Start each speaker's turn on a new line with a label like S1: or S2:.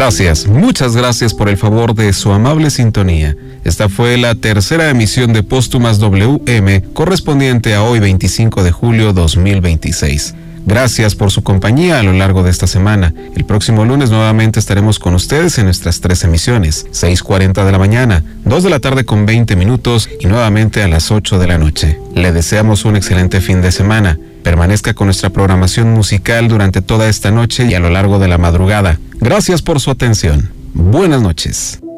S1: Gracias, muchas gracias por el favor de su amable sintonía. Esta fue la tercera emisión de Póstumas WM, correspondiente a hoy 25 de julio 2026. Gracias por su compañía a lo largo de esta semana. El próximo lunes nuevamente estaremos con ustedes en nuestras 3 emisiones, 6:40 de la mañana, 2 de la tarde con 20 minutos y nuevamente a las 8 de la noche. Le deseamos un excelente fin de semana. Permanezca con nuestra programación musical durante toda esta noche y a lo largo de la madrugada. Gracias por su atención. Buenas noches.